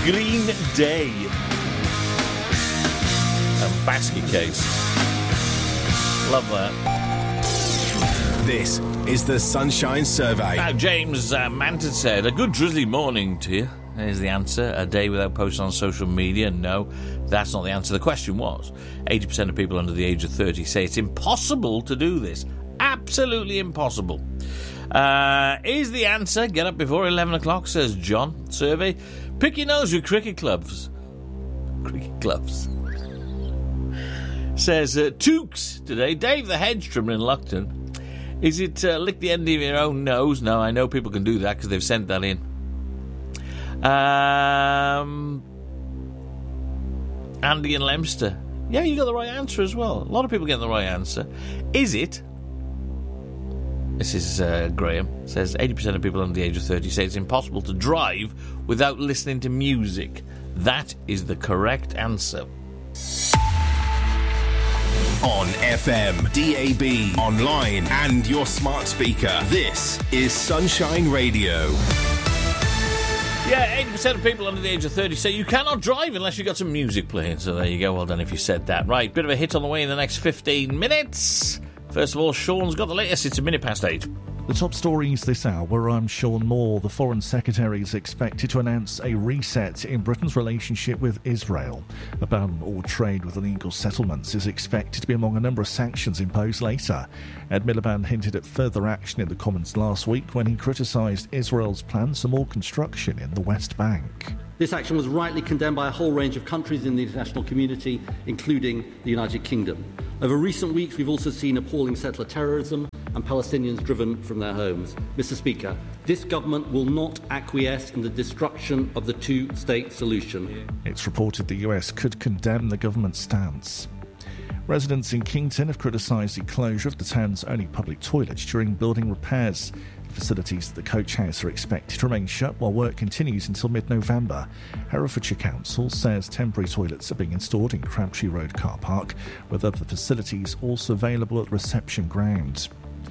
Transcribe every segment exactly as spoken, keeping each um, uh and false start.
Green Day and Basket Case. Love that. This is the Sunshine Survey. Now, James uh, Manton said, a good drizzly morning to you. There's the answer. A day without posting on social media? No, that's not the answer. The question was, eighty percent of people under the age of thirty say it's impossible to do this. Absolutely impossible. Uh, is the answer, get up before eleven o'clock, says John. Survey, pick your nose with cricket gloves. Cricket gloves. Says uh, Tukes today. Dave the hedge trimmer in Loughton. Is it uh, lick the end of your own nose? No, I know people can do that because they've sent that in. Um, Andy in Leominster. Yeah, you got the right answer as well. A lot of people get the right answer. Is it? This is uh, Graham. Says eighty percent of people under the age of thirty say it's impossible to drive without listening to music. That is the correct answer. On F M, D A B, online and your smart speaker. This is Sunshine Radio. Yeah, eighty percent of people under the age of thirty say you cannot drive unless you've got some music playing. So there you go. Well done if you said that. Right, bit of a hit on the way in the next fifteen minutes. First of all, Sean's got the latest. It's a minute past eight. The top stories this hour. I'm Sean Moore. The Foreign Secretary is expected to announce a reset in Britain's relationship with Israel. A ban on all trade with illegal settlements is expected to be among a number of sanctions imposed later. Ed Miliband hinted at further action in the Commons last week when he criticised Israel's plans for more construction in the West Bank. This action was rightly condemned by a whole range of countries in the international community, including the United Kingdom. Over recent weeks, we've also seen appalling settler terrorism and Palestinians driven from their homes. Mister Speaker, this government will not acquiesce in the destruction of the two-state solution. It's reported the U S could condemn the government's stance. Residents in Kington have criticised the closure of the town's only public toilets during building repairs. Facilities at the coach house are expected to remain shut while work continues until mid-November. Herefordshire Council says temporary toilets are being installed in Crabtree Road car park, with other facilities also available at reception ground.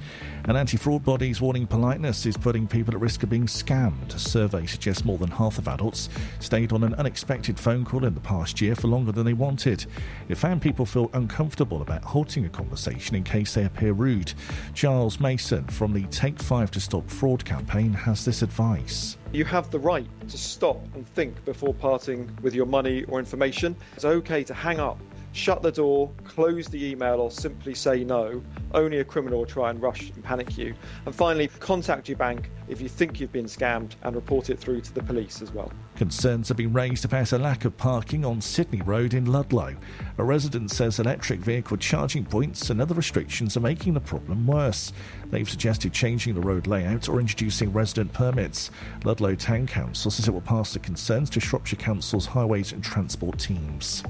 An anti-fraud body's warning politeness is putting people at risk of being scammed. A survey suggests more than half of adults stayed on an unexpected phone call in the past year for longer than they wanted. It found people feel uncomfortable about halting a conversation in case they appear rude. Giles Mason from the Take Five to Stop Fraud campaign has this advice. You have the right to stop and think before parting with your money or information. It's okay to hang up, shut the door, close the email, or simply say no. Only a criminal will try and rush and panic you. And finally, contact your bank if you think you've been scammed and report it through to the police as well. Concerns have been raised about a lack of parking on Sydney Road in Ludlow. A resident says electric vehicle charging points and other restrictions are making the problem worse. They've suggested changing the road layout or introducing resident permits. Ludlow Town Council says it will pass the concerns to Shropshire Council's highways and transport teams.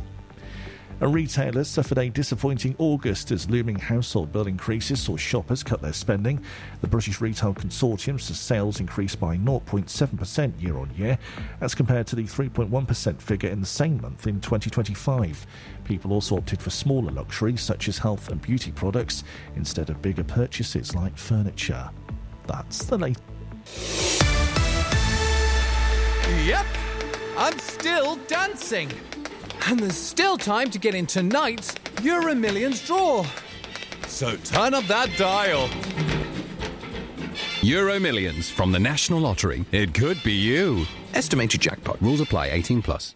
And retailers suffered a disappointing August as looming household bill increases saw shoppers cut their spending. The British Retail Consortium says sales increased by zero point seven percent year on year, as compared to the three point one percent figure in the same month in twenty twenty-five. People also opted for smaller luxuries such as health and beauty products instead of bigger purchases like furniture. That's the latest. Yep, I'm still dancing. And there's still time to get in tonight's Euro Millions draw. So turn up that dial. Euro Millions from the National Lottery. It could be you. Estimated jackpot. Rules apply. eighteen plus.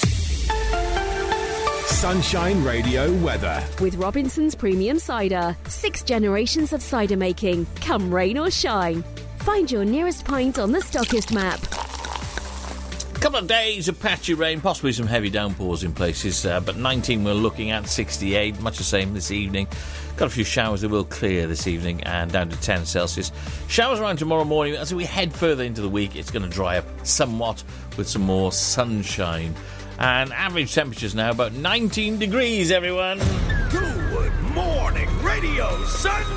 Sunshine Radio weather. With Robinson's Premium Cider. Six generations of cider making. Come rain or shine. Find your nearest pint on the Stockist map. A couple of days of patchy rain, possibly some heavy downpours in places, uh, but nineteen we're looking at, sixty-eight, much the same this evening. Got a few showers that will clear this evening and down to ten Celsius. Showers around tomorrow morning. As we head further into the week, it's going to dry up somewhat with some more sunshine. And average temperatures now about nineteen degrees, everyone. Good morning, Radio Sunshine.